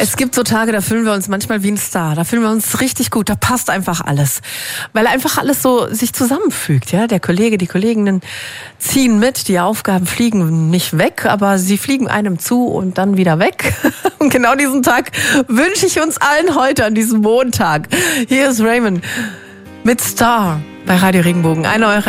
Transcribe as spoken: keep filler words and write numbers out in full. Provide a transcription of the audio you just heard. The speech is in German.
Es gibt so Tage, da fühlen wir uns manchmal wie ein Star. Da fühlen wir uns richtig gut. Da passt einfach alles. Weil einfach alles so sich zusammenfügt. Ja, der Kollege, die Kolleginnen ziehen mit. Die Aufgaben fliegen nicht weg, aber sie fliegen einem zu und dann wieder weg. Und genau diesen Tag wünsche ich uns allen heute an diesem Montag. Hier ist Raymond mit Star bei Radio Regenbogen. Eine Eure